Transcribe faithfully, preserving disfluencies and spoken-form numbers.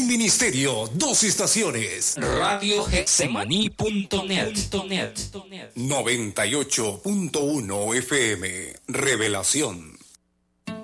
Un ministerio, dos estaciones. Radio Getsemaní punto net. noventa y ocho punto uno F M. Revelación.